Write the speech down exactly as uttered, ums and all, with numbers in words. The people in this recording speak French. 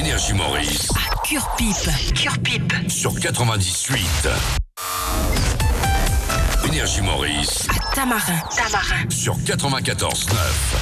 Énergie Maurice. À Cure-Pipe. Cure-Pipe. Sur quatre-vingt-dix-huit. Énergie Maurice. À Tamarin. Tamarin. Sur quatre-vingt-quatorze neuf.